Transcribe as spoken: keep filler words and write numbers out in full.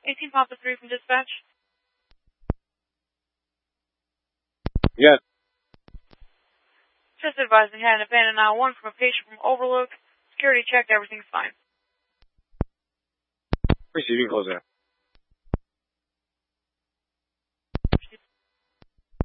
eighteen Papa three from dispatch. Yes. Just advising, had an abandoned aisle one from a patient from Overlook. Security checked, everything's fine. Receiving closer.